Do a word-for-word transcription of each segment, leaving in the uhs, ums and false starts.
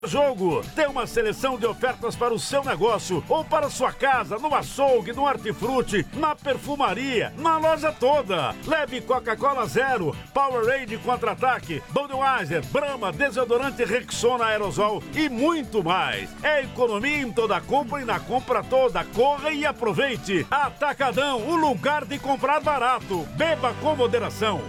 Jogo, tem uma seleção de ofertas para o seu negócio ou para sua casa, no açougue, no hortifruti, na perfumaria, na loja toda. Leve Coca-Cola Zero, Powerade Contra-Ataque, Budweiser, Brahma, desodorante Rexona Aerosol e muito mais. É economia em toda compra e na compra toda. Corra e aproveite. Atacadão, o lugar de comprar barato. Beba com moderação.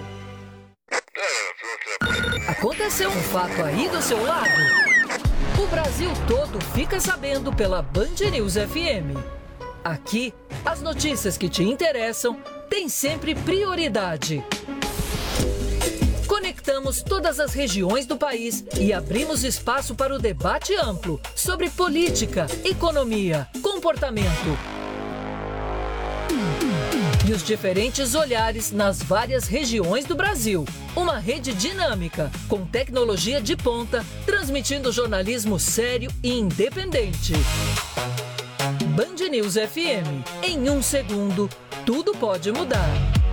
Aconteceu um fato aí do seu lado? O Brasil todo fica sabendo pela Band News F M. Aqui, as notícias que te interessam têm sempre prioridade. Conectamos todas as regiões do país e abrimos espaço para o debate amplo sobre política, economia, comportamento e os diferentes olhares nas várias regiões do Brasil. Uma rede dinâmica, com tecnologia de ponta, transmitindo jornalismo sério e independente. Band News F M. Em um segundo, tudo pode mudar.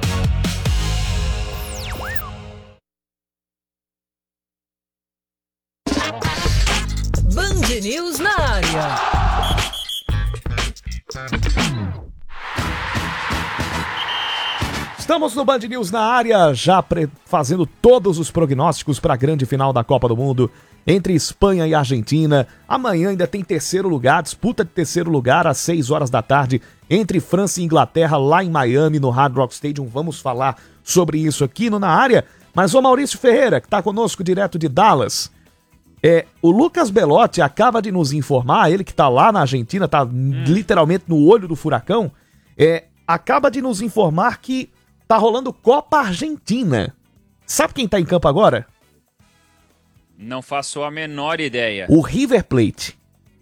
Band News na área. Estamos no Band News na área, já pre- fazendo todos os prognósticos para a grande final da Copa do Mundo entre Espanha e Argentina. Amanhã ainda tem terceiro lugar, disputa de terceiro lugar às seis horas da tarde entre França e Inglaterra lá em Miami, no Hard Rock Stadium. Vamos falar sobre isso aqui no Na Área. Mas o Maurício Ferreira, que está conosco direto de Dallas, é, o Lucas Belotti acaba de nos informar, ele que está lá na Argentina, está hum. literalmente no olho do furacão, é, acaba de nos informar que tá rolando Copa Argentina. Sabe quem tá em campo agora? Não faço a menor ideia. O River Plate.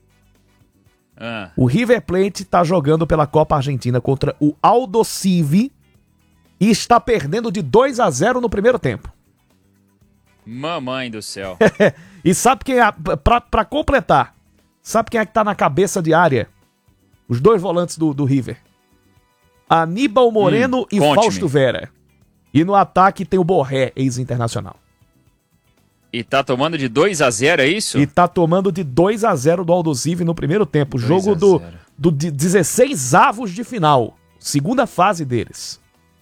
Ah. O River Plate tá jogando pela Copa Argentina contra o Aldosivi e está perdendo de dois a zero no primeiro tempo. Mamãe do céu. E sabe quem é, pra, pra completar, sabe quem é que tá na cabeça de área? Os dois volantes do, do River. Aníbal Moreno hum, e Fausto Vera. E no ataque tem o Borré, ex-internacional. E tá tomando de dois a zero, é isso? E tá tomando de dois a zero do Aldosivi no primeiro tempo. Jogo do, do de dezesseis avos de final. Segunda fase deles.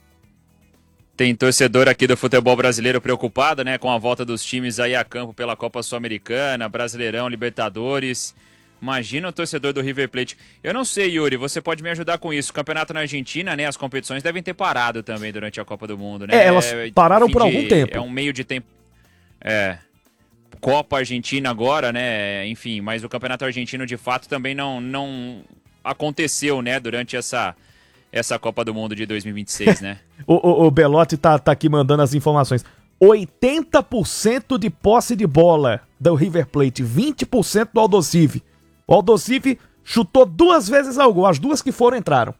Tem torcedor aqui do futebol brasileiro preocupado, né, com a volta dos times aí a campo pela Copa Sul-Americana, Brasileirão, Libertadores. Imagina o torcedor do River Plate. Eu não sei, Yuri, você pode me ajudar com isso. O campeonato na Argentina, né, as competições devem ter parado também durante a Copa do Mundo, né? É, elas pararam por algum tempo. É um meio de tempo. É. Copa Argentina agora, né? Enfim, mas o campeonato argentino de fato também não, não aconteceu, né, durante essa, essa Copa do Mundo de dois mil e vinte e seis, né? o, o, o Belotti tá, tá aqui mandando as informações. oitenta por cento de posse de bola do River Plate, vinte por cento do Aldosivi. O Aldosivi chutou duas vezes ao gol, as duas que foram entraram.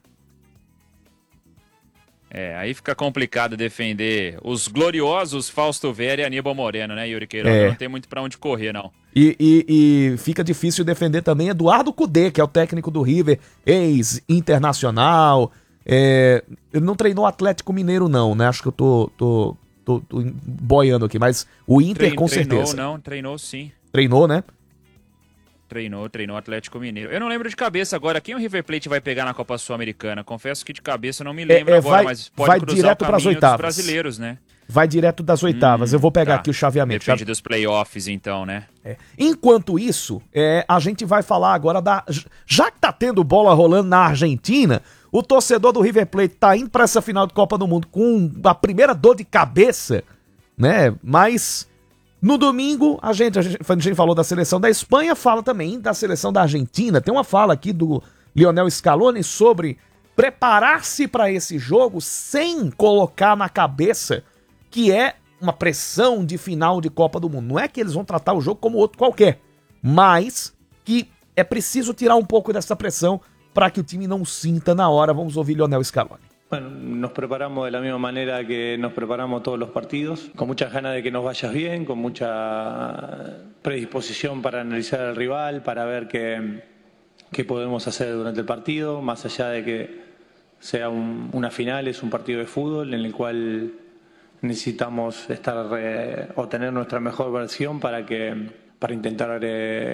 É, aí fica complicado defender os gloriosos Fausto Vera e Aníbal Moreno, né, Yuri Queiroga? É. Não tem muito pra onde correr, não. E, e, e fica difícil defender também Eduardo Cudê, que é o técnico do River, ex-internacional. É, ele não treinou o Atlético Mineiro, não, né? Acho que eu tô, tô, tô, tô boiando aqui, mas o Inter Trein, com treinou, certeza. Não, treinou sim. Treinou, né? Treinou, treinou Atlético Mineiro. Eu não lembro de cabeça agora quem o River Plate vai pegar na Copa Sul-Americana. Confesso que de cabeça eu não me lembro é, é, agora, vai, mas pode vai cruzar direto o caminho pras oitavas. dos brasileiros, né? Vai direto das oitavas. Hum, eu vou pegar tá. aqui o chaveamento. Depende dos playoffs, então, né? É. Enquanto isso, é, a gente vai falar agora da... Já que tá tendo bola rolando na Argentina, o torcedor do River Plate tá indo pra essa final de Copa do Mundo com a primeira dor de cabeça, né? Mas... No domingo, a gente, a gente, a gente falou da seleção da Espanha, fala também da seleção da Argentina. Tem uma fala aqui do Lionel Scaloni sobre preparar-se para esse jogo sem colocar na cabeça que é uma pressão de final de Copa do Mundo. Não é que eles vão tratar o jogo como outro qualquer, mas que é preciso tirar um pouco dessa pressão para que o time não sinta na hora. Vamos ouvir Lionel Scaloni. Bueno, nos preparamos de la misma manera que nos preparamos todos los partidos, con muchas ganas de que nos vaya bien, con mucha predisposición para analizar al rival, para ver qué, qué podemos hacer durante el partido, más allá de que sea un, una final, es un partido de fútbol en el cual necesitamos estar eh, o tener nuestra mejor versión para que para intentar eh,